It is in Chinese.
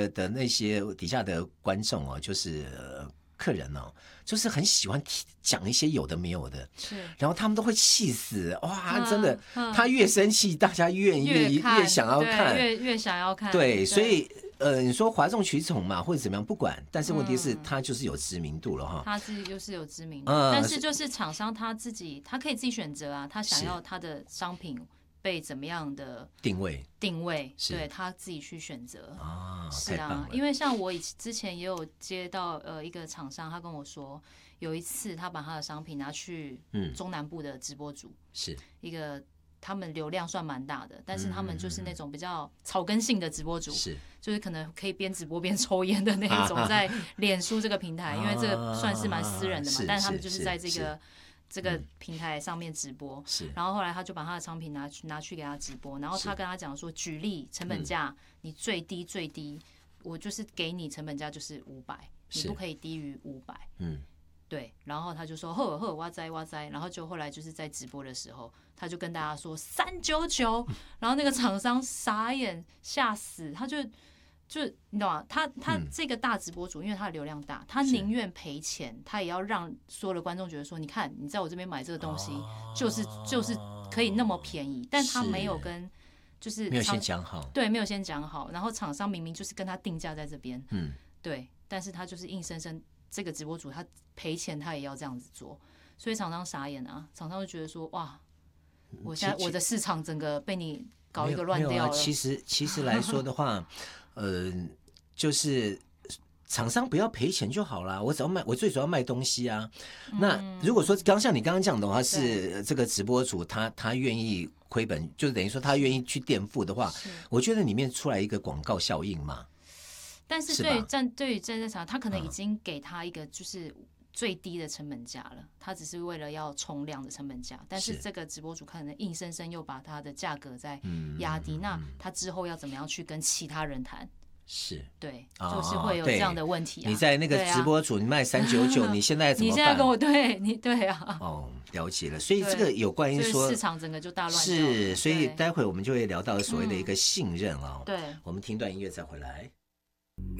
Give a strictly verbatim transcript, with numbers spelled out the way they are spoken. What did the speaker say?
的的那些底下的观众哦，就是、呃、客人哦，就是很喜欢讲一些有的没有的， 是， 然后他们都会气死，哇，嗯、真的， 嗯、 他越生气，大家越越越想要看， 越越想要看， 对， 对所以。呃，你说哗众取宠嘛，或者怎么样，不管，但是问题是，他就是有知名度了哈。 他自己就是有知名度，嗯、但是就是厂商他自己，他可以自己选择啊，他想要他的商品被怎么样的定位， 定位，对他自己去选择啊， 是啊，因为像我以之前也有接到呃一个厂商，他跟我说，有一次他把他的商品拿去中南部的直播主， 是、嗯、 一个。他们流量算蛮大的，但是他们就是那种比较草根性的直播主， 是就是可能可以边直播边抽烟的那一种，在脸书这个平台，因为这个算是蛮私人的嘛，但是他们就是在这个这个平台上面直播。然后后来他就把他的商品拿去拿去给他直播，然后他跟他讲说，举例成本价，你最低最低，我就是给你成本价就是五百，你不可以低于五百。嗯。对，然后他就说呵呵哇哉哇哉，然后就后来就是在直播的时候，他就跟大家说三九九，然后那个厂商傻眼吓死，他就就你懂吗？他他这个大直播主，因为他的流量大，他宁愿赔钱，他也要让所有的观众觉得说，你看你在我这边买这个东西，就是就是可以那么便宜，但他没有跟就是没有先讲好， 对，没有先讲好，然后厂商明明就是跟他定价在这边，嗯，对，但是他就是硬生生。这个直播主他赔钱，他也要这样子做，所以厂商傻眼啊！厂商就觉得说，哇，我现在我的市场整个被你搞一个乱掉了。 啊、其实其实来说的话，呃，就是厂商不要赔钱就好啦，我只要卖，我最主要卖东西啊。嗯、那如果说刚像你刚刚讲的话，是这个直播主他他愿意亏本，就等于说他愿意去垫付的话，我觉得里面出来一个广告效应嘛。 但是对于站对于站在场，他可能已经给他一个就是最低的成本价了，他只是为了要冲量的成本价，但是这个直播主可能硬生生又把他的价格再压低，那他之后要怎么样去跟其他人谈？ 是对，就是会有这样的问题、啊。 你在那个直播主你卖三九九，你现在怎么办？ 你现在跟我对你对啊。 哦，了解了。所以这个有关于说市场整个就大乱是，所以待会我们就会聊到所谓的一个信任哦。 对， 我们听段音乐再回来。